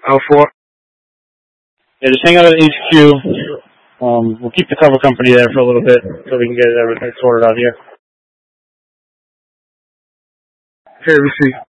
Oh, 4. Yeah, just hang out at HQ. We'll keep the cover company there for a little bit so we can get everything sorted out here. Okay, receipt.